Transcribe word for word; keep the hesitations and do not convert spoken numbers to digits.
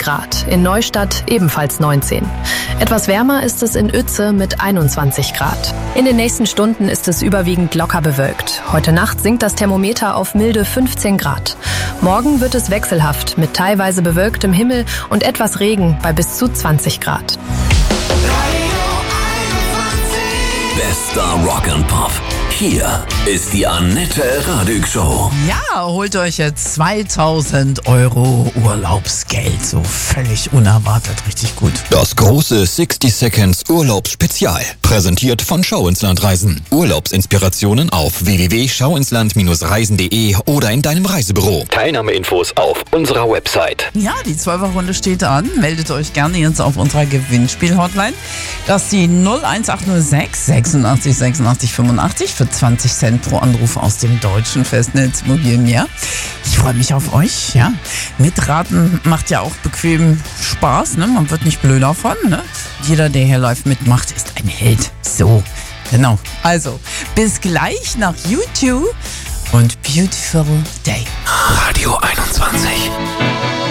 Grad, in Neustadt ebenfalls neunzehn. Etwas wärmer ist es in Uetze mit einundzwanzig Grad. In den nächsten Stunden ist es überwiegend locker bewölkt. Heute Nacht sinkt das Thermometer auf milde fünfzehn Grad. Morgen wird es wechselhaft mit teilweise bewölktem Himmel und etwas Regen bei bis zu zwanzig Grad. Bester Rock and Pop. Hier ist die Annette Radig Show. Ja, holt euch jetzt zweitausend Euro Urlaubsgeld. So völlig unerwartet, richtig gut. Das große sixty Seconds Urlaubsspezial. Präsentiert von Schau ins Land Reisen. Urlaubsinspirationen auf w w w punkt schau ins land reisen punkt de oder in deinem Reisebüro. Teilnahmeinfos auf unserer Website. Ja, die Zwölferrunde steht an. Meldet euch gerne jetzt auf unserer Gewinnspiel-Hotline. Das ist die null eins acht null sechs sechsundachtzig sechsundachtzig fünfundachtzig für zwanzig Cent pro Anruf aus dem deutschen Festnetz Mobilmeer. Ich freue mich auf euch. Ja. Mitraten macht ja auch bequem Spaß. Ne? Man wird nicht blöder von. Ne? Jeder, der hier live mitmacht, ist ein Held. So, genau. Also, bis gleich nach YouTube und Beautiful Day. Radio einundzwanzig.